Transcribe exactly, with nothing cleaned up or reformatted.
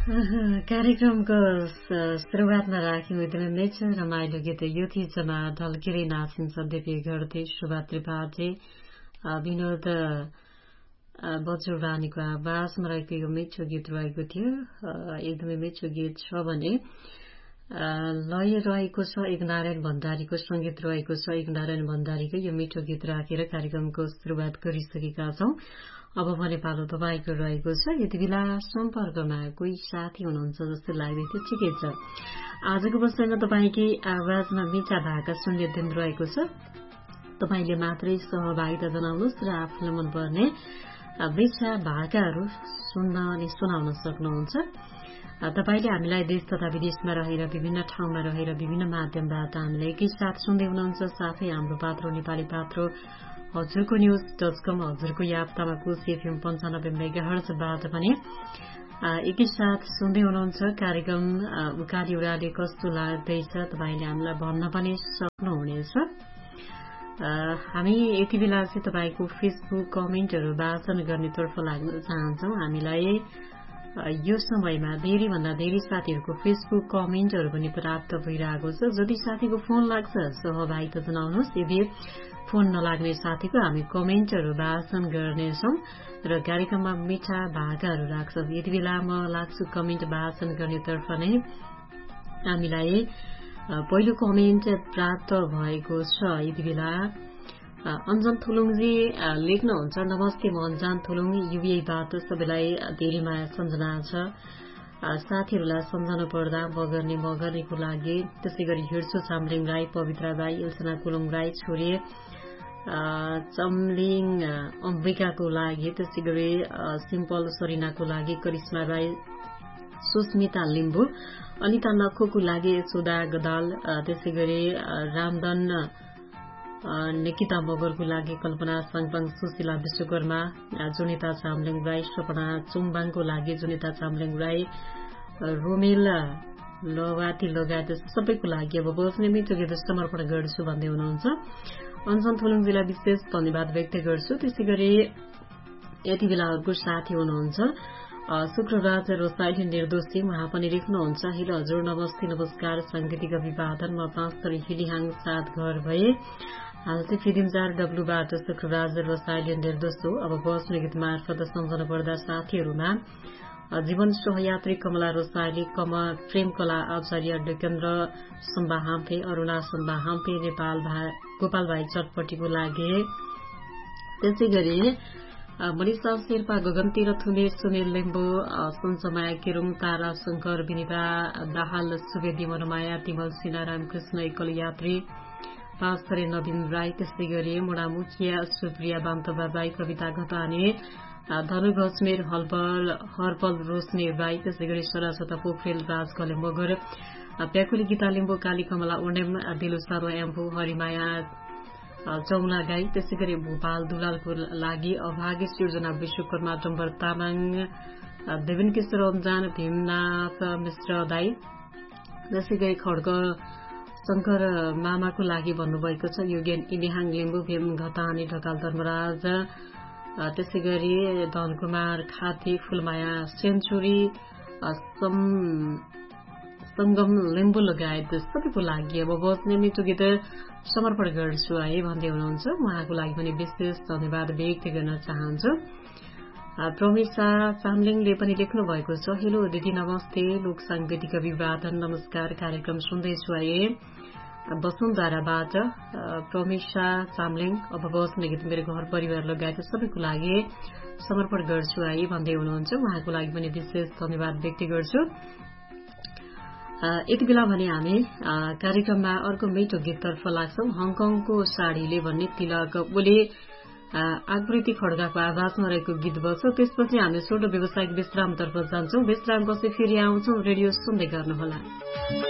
अहँ, कार्यक्रमको स- सुरुवातमा राख्यौं यतिमै मेच रमाइलो गीत यो थिचमा ढल्किरै नाचिन्छ देवी गर्थे सुभा त्रिपाठी अ, विनोद अ, बज्रवानीको आवाजमा रहेको यो मिठो गीत रहेको थियो। अ, एकदमै मिठो गीत छ भने अ, लय रहेको छ एक नारायण भण्डारीको संगीत रहेको छ एक नारायण भण्डारीको यो मिठो गीत राखेर कार्यक्रमको सुरुवात गरिसकेका छौं। अब भने पालो तपाईँको रहेको छ। यति बेला सम्पर्कमा कोही साथी हुनुहुन्छ जस्तो लाग्दै थियो, ठिकै छ। आजको विषयमा तपाईँकै आवाजमा मिठा भाका सुन्ने दिन रहेको छ। तपाईँले मात्रै सहभागिता जनाउनुहोस् र आफूलाई मनपर्ने मिठा भाकाहरू सुन्न अनि सुनाउन सक्नुहुन्छ। तपाईँले हामीलाई देश तथा विदेशमा रहेर विभिन्न ठाउँमा रहेर विभिन्न माध्यमबाट हामीलाई एकैसाथ सुन्दै हुनुहुन्छ। साथै हाम्रो पात्रो नेपाली पात्रो हजुरको न्यूज डट कम हजुरको याप तामाकुस एफएम पञ्चानब्बे मेगा हर्जबाट पनि एकैसाथ सुन्दै हुनुहुन्छ। कार्यक्रम उकाली उडाले कस्तो लाग्दैछ तपाईँले हामीलाई भन्न पनि सक्नुहुनेछ। हामी यति बेला चाहिँ तपाईँको फेसबुक कमेन्टहरू वाचन गर्नेतर्फ लाग्न चाहन्छौँ। हामीलाई यो समयमा धेरैभन्दा धेरै साथीहरूको फेसबुक कमेन्टहरू पनि प्राप्त भइरहेको छ। जति साथीको फोन लाग्छ सहभागिता जनाउनुहोस्। यदि फोन नलाग्ने साथीको हामी कमेन्टहरू वाचन गर्नेछौँ र कार्यक्रममा मिठा भाकाहरू राख्छौँ। यति बेला म लाग्छु कमेन्ट वाचन गर्नेतर्फ नै। हामीलाई पहिलो कमेन्ट प्राप्त भएको छ। यति बेला अन्जन थुलुङजी लेख्नुहुन्छ, नमस्ते म अन्जन थुलुङ युबिआईबाट सबैलाई धेरै माया सम्झना छ। साथीहरूलाई सम्झाउनु पर्दा म गर्ने म गर्नेको लागि त्यसै गरी हिड्छु चामलिङ राई, पवित्रा राई, इल्सना कुलुङ राई, छोरी चम्लिङ अम्बिकाको लागि, त्यसै गरी सिम्पल सरिनाको लागि, करिश्मा राई, सुस्मिता लिम्बू, अनिता नक्खोको लागि, सुधा गदाल, त्यसै गरी रामदन निकिता मगरको लागि, कल्पना साङपाङ, सुशीला विश्वकर्मा, जुनिता चामलिङ राई, सपना चुम्बाङको लागि, जुनिता चामलिङ राई, रोमेल लवाती लगायत सबैको लागि अब बस्ने मिठो गीत समर्पण गर्छु भन्दै हुनुहुन्छ। अन्जन थुलुङजीलाई विशेष धन्यवाद व्यक्त गर्छु। त्यसै गरी यति बेला अर्को साथी हुनुहुन्छ शुक्रराज रोसाइली निर्दोषी, उहाँ पनि लेख्नुहुन्छ, हिलो हजुर नमस्ते नमस्कार, साङ्गीतिक अभिवादन, म पाँच थरी हिलिहाङ सात घर भए हाल चाहिँ फिदिमजार डब्लुबाट शुक्रराज रोसाइली निर्दोष हो। अब बस्ने गीत मार्फत सम्झनु पर्दा साथीहरूमा जीवन सहयात्री कमला रोसाइली, कम प्रेम कला आचार्य, डेकेन्द्र सम्बा हाम्फे, अरूणा सम्बा हाम्फे, नेपाल भाइ गोपाल भाइ चटपटीको लागि, त्यसै गरी मनिषा शेर्पा, गगनतिर थुमे, सुनिल लिम्बू, सञ्चमाया केरुङ, तारा शंकर, विनिता दाहाल, सुवेदी मनमाया, तिमल सिन्हा, रामकृष्ण एकल यात्री, पाँच थरी नवीन राई, त्यसै गरी मुडा मुखिया, सुप्रिया बान्तवा राई, कविता घतानी, धनु घस्मेर, हलपल हरपल रोशनी राई, त्यसै गरी सरासता पोखरेल, राज कले मगर, प्याकुली गीता लिम्बू, काली कमला उर्नेम, दिलु सार्वा एम्फू, हरिमाया चौला गाई, त्यसै गरी भोपाल दुलालको लागि अभागी सिर्जना विश्वकर्मा, डम्बर तामाङ, देवेन किशोर रमजान, भीमनाथ मिश्र दाई, त्यसै गरी खड्ग शंकर मामाको लागि भन्नुभएको छ। योगेन इमिहाङ लिम्बू, भीम घतानी, ढकाल धर्मराज, त्यसै गरी धनकुमार खाती, फुलमाया सेन्चुरी, संगम लिम्बू लगायत सबैको लागि अब बस्ने मिठो गीत समर्पण गर्छु है भन्दै हुनुहुन्छ। उहाँको लागि पनि विशेष धन्यवाद व्यक्त गर्न चाहन्छु। प्रमिसा चामलिङले पनि लेख्नु भएको छ, हेलो दिदी नमस्ते, लोक साङ्गीतिक अभिवादन नमस्कार, कार्यक्रम सुन्दैछु है वसुन्धराबाट। प्रमिसा चामलिङ, अब बस्ने गीत मेरो घर परिवार लगायत सबैको लागि समर्पण गर्छु है भन्दै हुनुहुन्छ। उहाँको लागि पनि विशेष धन्यवाद व्यक्त गर्छु। यति बेला भने हामी कार्यक्रममा अर्को मिठो गीततर्फ लाग्छौं। हङकङको साडीले भन्ने तिलक ओली आकृति खड्गाको आवाजमा रहेको गीत बज्छ। त्यसपछि हामी छोटो व्यावसायिक विश्रामतर्फ जान्छौं। विश्रामपछि फेरि आउँछौं। रेडियो सुन्दै गर्नुहोला।